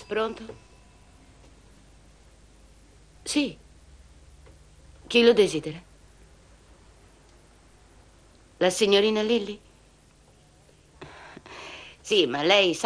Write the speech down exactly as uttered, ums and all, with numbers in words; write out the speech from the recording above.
pronto? Sì. Chi lo desidera? La signorina Lilly? Sì, ma lei sa